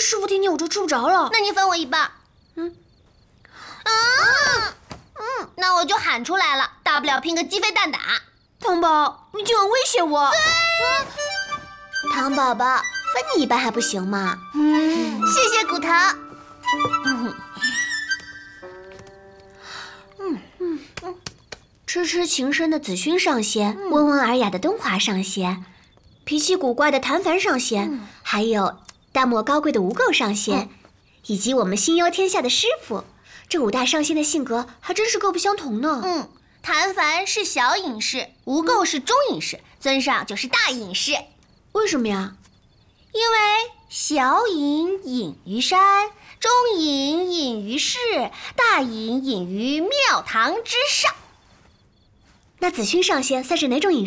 师傅听见我就吃不着了。 那你分我一半。那我就喊出来了，大不了拼个鸡飞蛋打。 糖宝，你竟然威胁我！ 糖宝宝，分你一半还不行吗？ 谢谢骨头。 痴痴情深的子勋上仙，温文尔雅的东华上仙，脾气古怪的谭凡上仙，还有淡漠高贵的无垢上仙，以及我们心忧天下的师傅。这5大上仙的性格还真是各不相同呢。 谭凡是小隐士，无垢是中隐士，尊上就是大隐士。 为什么呀？ 因为小隐隐于山，中隐隐于市，大隐隐于庙堂之上。 那子勋上仙算是哪种隐士？